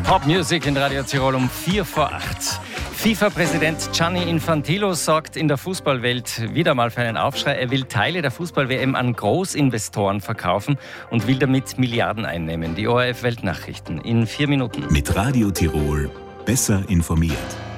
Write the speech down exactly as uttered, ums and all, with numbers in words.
Popmusik in Radio Tirol um vier vor acht. FIFA-Präsident Gianni Infantino sorgt in der Fußballwelt wieder mal für einen Aufschrei. Er will Teile der Fußball-W M an Großinvestoren verkaufen und will damit Milliarden einnehmen. Die O R F-Weltnachrichten in vier Minuten. Mit Radio Tirol besser informiert.